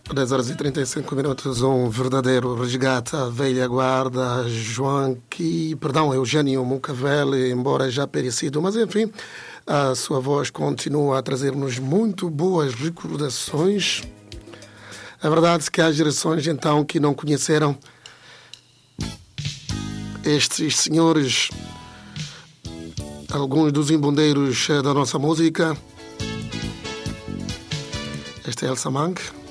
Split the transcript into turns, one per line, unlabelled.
10 horas e 35 minutos, um verdadeiro resgate à velha guarda, Eugênio Mucavele, embora já perecido, mas enfim, a sua voz continua a trazer-nos muito boas recordações. É verdade que há gerações então que não conheceram estes senhores, alguns dos embondeiros da nossa música. Este é Elsa Mang.